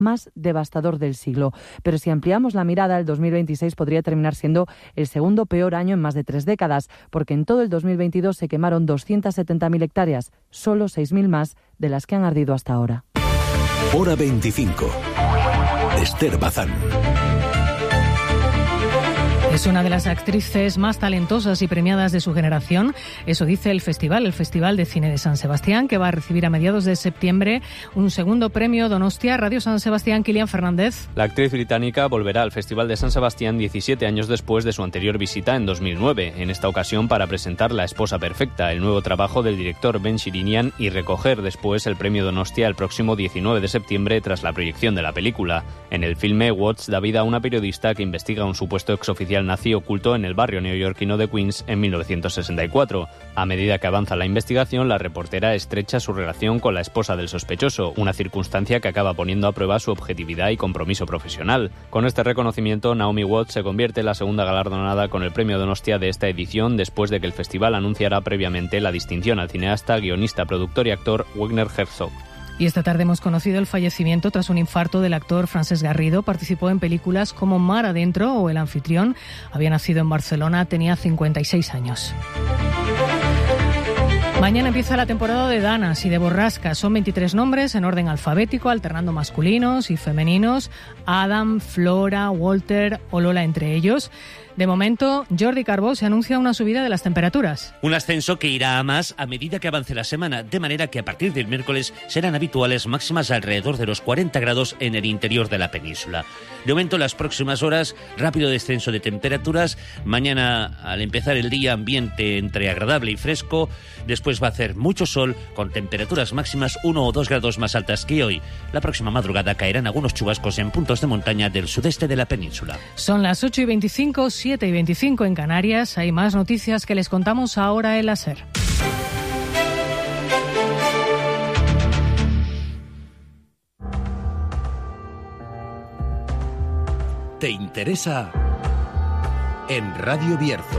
más devastador del siglo. Pero si ampliamos la mirada, el 2026 podría terminar siendo el segundo peor año en más de 3 décadas, porque en todo el 2022 se quemaron 270.000 hectáreas, solo 6.000 más de las que han ardido hasta ahora. Hora 25. Esther Bazán. Es una de las actrices más talentosas y premiadas de su generación. Eso dice el Festival de Cine de San Sebastián, que va a recibir a mediados de septiembre un segundo premio Donostia Radio San Sebastián. Kilian Fernández. La actriz británica volverá al Festival de San Sebastián 17 años después de su anterior visita en 2009, en esta ocasión para presentar La esposa perfecta, el nuevo trabajo del director Ben Shirinian, y recoger después el premio Donostia el próximo 19 de septiembre tras la proyección de la película. En el filme, Watts da vida a una periodista que investiga un supuesto exoficial nazi oculto en el barrio neoyorquino de Queens en 1964. A medida que avanza la investigación, la reportera estrecha su relación con la esposa del sospechoso, una circunstancia que acaba poniendo a prueba su objetividad y compromiso profesional. Con este reconocimiento, Naomi Watts se convierte en la segunda galardonada con el premio Donostia de esta edición, después de que el festival anunciara previamente la distinción al cineasta, guionista, productor y actor Werner Herzog. Y esta tarde hemos conocido el fallecimiento tras un infarto del actor Francesc Garrido. Participó en películas como Mar Adentro o El anfitrión. Había nacido en Barcelona, tenía 56 años. Mañana empieza la temporada de danas y de borrascas. Son 23 nombres en orden alfabético, alternando masculinos y femeninos. Adam, Flora, Walter o Lola entre ellos. De momento, Jordi Carbó se anuncia una subida de las temperaturas. Un ascenso que irá a más a medida que avance la semana, de manera que a partir del miércoles serán habituales máximas alrededor de los 40 grados en el interior de la península. De momento, las próximas horas, rápido descenso de temperaturas. Mañana, al empezar el día, ambiente entre agradable y fresco. Después va a hacer mucho sol, con temperaturas máximas 1 o 2 grados más altas que hoy. La próxima madrugada caerán algunos chubascos en puntos de montaña del sudeste de la península. Son las 8:25, 7:25 en Canarias. Hay más noticias que les contamos ahora en la SER. ¿Te interesa? En Radio Bierzo.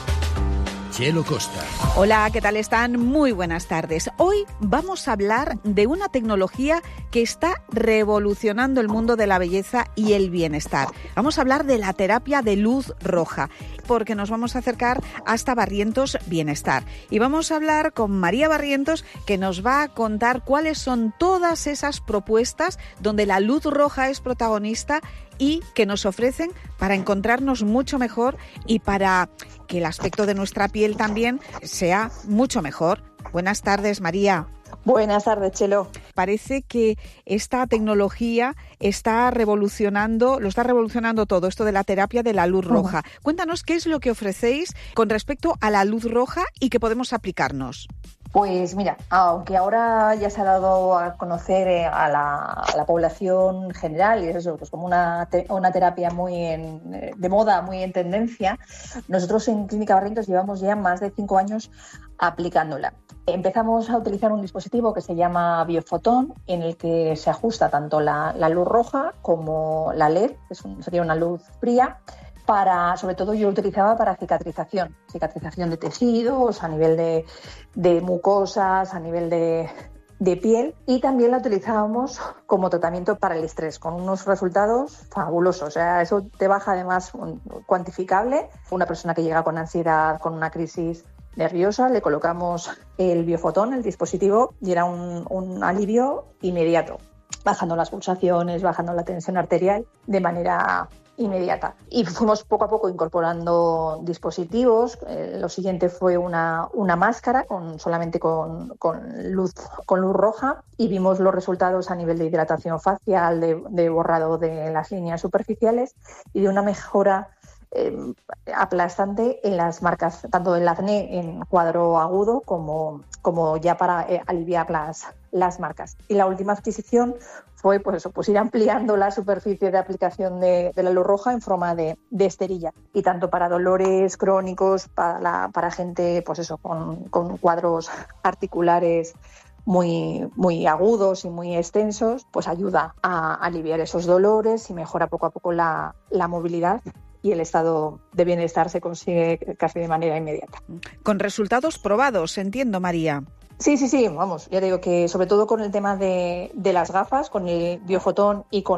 Chelo Costa. Hola, ¿qué tal están? Muy buenas tardes. Hoy vamos a hablar de una tecnología que está revolucionando el mundo de la belleza y el bienestar. Vamos a hablar de la terapia de luz roja, porque nos vamos a acercar hasta Barrientos Bienestar. Y vamos a hablar con María Barrientos, que nos va a contar cuáles son todas esas propuestas donde la luz roja es protagonista y que nos ofrecen para encontrarnos mucho mejor y para que el aspecto de nuestra piel también sea mucho mejor. Buenas tardes, María. Buenas tardes, Chelo. Parece que esta tecnología lo está revolucionando todo, esto de la terapia de la luz roja. Cuéntanos qué es lo que ofrecéis con respecto a la luz roja y que podemos aplicarnos. Pues mira, aunque ahora ya se ha dado a conocer a la población general, y eso pues como una terapia muy de moda, muy en tendencia, nosotros en Clínica Barrientos llevamos ya más de 5 años aplicándola. Empezamos a utilizar un dispositivo que se llama Biofotón, en el que se ajusta tanto la luz roja como la LED, que sería una luz fría. Sobre todo yo lo utilizaba para cicatrización de tejidos, a nivel de mucosas, a nivel de piel, y también la utilizábamos como tratamiento para el estrés, con unos resultados fabulosos. O sea, eso te baja además cuantificable. Una persona que llega con ansiedad, con una crisis nerviosa, le colocamos el Biofotón, el dispositivo, y era un alivio inmediato, bajando las pulsaciones, bajando la tensión arterial de manera inmediata. Y fuimos poco a poco incorporando dispositivos. Lo siguiente fue una máscara solamente con luz roja, y vimos los resultados a nivel de hidratación facial, de borrado de las líneas superficiales y de una mejora aplastante en las marcas, tanto del acné en cuadro agudo como ya para aliviar las marcas. Y la última adquisición fue pues ir ampliando la superficie de aplicación de la luz roja en forma de esterilla, y tanto para dolores crónicos, para gente con cuadros articulares muy, muy agudos y muy extensos, pues ayuda a aliviar esos dolores y mejora poco a poco la movilidad, y el estado de bienestar se consigue casi de manera inmediata. Con resultados probados, entiendo, María. Sí, vamos, ya te digo que sobre todo con el tema de las gafas, con el biofotón y con